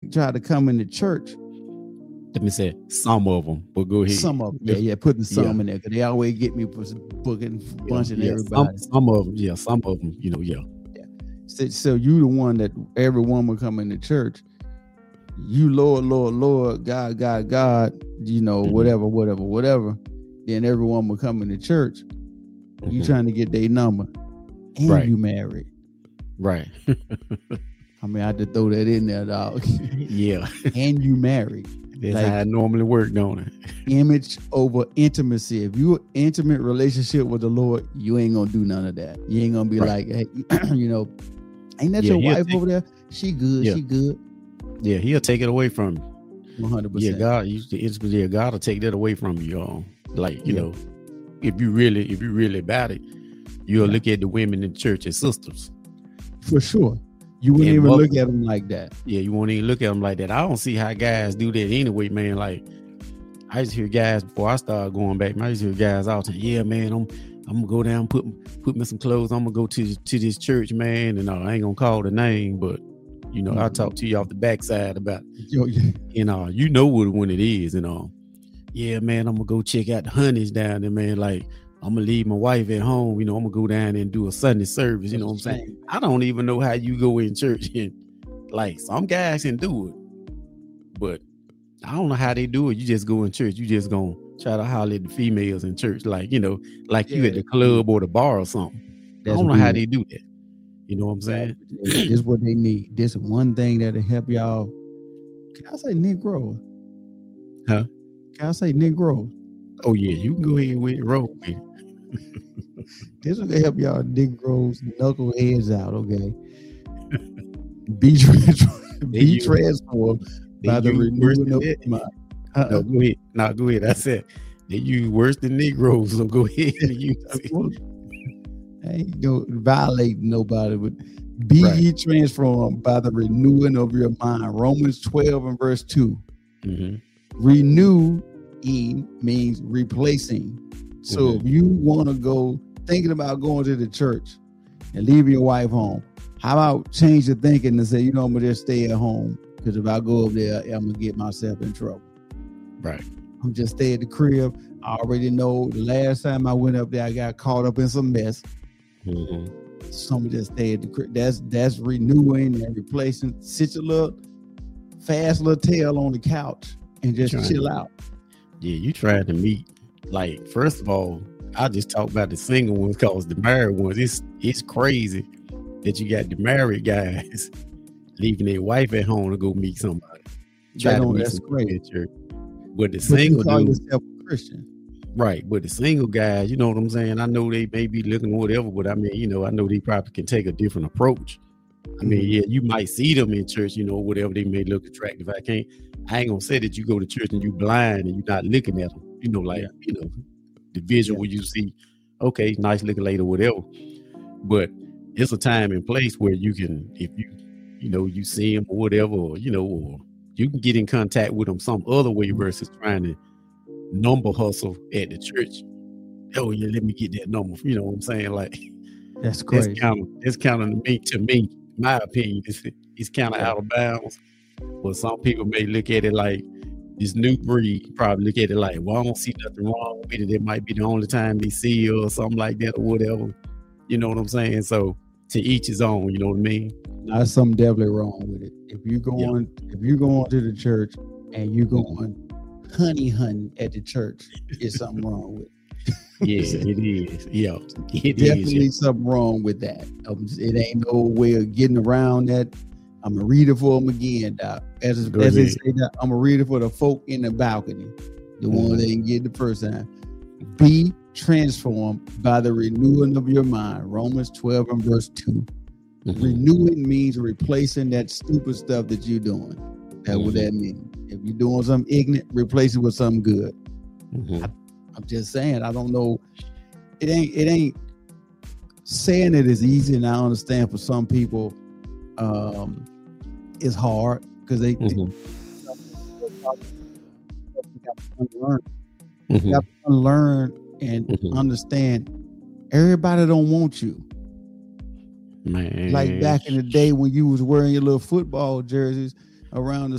try to come into church. Let me say some of them, but go ahead. Some of them, yeah, putting some in there because they always get me booking bunching everybody. Some of them, some of them, yeah. So you the one that every woman come into church, you Lord, God, whatever. Then every woman come into church, you trying to get their number, and you married, right? I mean, I had to throw that in there, dog. Yeah, and you married. That's how it normally work, don't it? Image over intimacy. If you intimate relationship with the Lord, you ain't gonna do none of that. You ain't gonna be like, hey, ain't that your wife over there? She good. She good. Yeah, he'll take it away from you. 100%. Yeah, God, God will take that away from you, y'all. Like, you know, if you really about it, you'll look at the women in the church as sisters. For sure. You wouldn't even look at them like that. Yeah, you won't even look at them like that. I don't see how guys do that anyway, man. Like, I used to hear guys before I started going back. I used to hear guys all the time. Yeah, man, I'm gonna go down, put me some clothes. I'm gonna go to this church, man. And I ain't gonna call the name, but I'll talk to you off the backside about you know when it is, yeah, man, I'm gonna go check out the honeys down there, man. Like, I'm gonna leave my wife at home, I'm gonna go down and do a Sunday service, you know what I'm saying? I don't even know how you go in church and like some guys can do it, but I don't know how they do it. You just go in church, you just gonna try to holler at the females in church, like, you at the club or the bar or something. I don't know how they do that. You know what I'm saying? This is what they need. This one thing that'll help y'all. Can I say Negro? Huh? Can I say Negro? Oh yeah, you can go ahead with it. Roll with it. This will help y'all Negroes knuckleheads out, okay? Be transformed by the renewing of mind. No, go ahead. No, go ahead. That's it. They use worse than Negroes, so go ahead and use it. I ain't gonna violate nobody, but be ye transformed by the renewing of your mind. Romans 12 and verse 2. Mm-hmm. Renewing means replacing. So if you want to go thinking about going to the church and leaving your wife home, how about change your thinking and say, I'm gonna just stay at home, because if I go up there, I'm gonna get myself in trouble. Right. I'm just stay at the crib. I already know the last time I went up there, I got caught up in some mess. Mm-hmm. So I'm just stay at the crib. That's renewing and replacing. Sit your little fast little tail on the couch and just chill out. Yeah, you trying to meet. Like, first of all, I just talk about the single ones, because the married ones, it's crazy that you got the married guys leaving their wife at home to go meet somebody. That's great. But the single dude, yourself a Christian. Right, but the single guys, you know what I'm saying? I know they may be looking whatever, but I mean, I know they probably can take a different approach. I mean, yeah, you might see them in church, whatever, they may look attractive. I ain't gonna say that you go to church and you blind and you're not looking at them, the visual where you see, okay, nice looking lady or whatever. But it's a time and place where you can, if you see them or whatever, or you can get in contact with them some other way versus trying to number hustle at the church. Oh yeah, let me get that number. You know what I'm saying? Like, that's crazy. It's kind of to me, my opinion, it's kind of out of bounds. But some people may look at it like this new breed. Probably look at it like, well, I don't see nothing wrong with it. It might be the only time they see you or something like that or whatever. You know what I'm saying? So to each his own. You know what I mean? There's something definitely wrong with it. If you're going to the church and you're going honey hunting at the church, there's something wrong with it. Yeah, it is. Yeah, it definitely is. Something wrong with that. It ain't no way of getting around that. I'm gonna read it for them again, Doc. As they say, that I'm gonna read it for the folk in the balcony, the one they didn't get the first time. Be transformed by the renewing of your mind. Romans 12 and verse 2. Mm-hmm. Renewing means replacing that stupid stuff that you're doing. That's what that means. If you're doing something ignorant, replace it with something good. Mm-hmm. I'm just saying, I don't know. It ain't saying it is easy, and I understand for some people it's hard because they got to unlearn and understand everybody don't want you. Man. Like back in the day when you was wearing your little football jerseys around the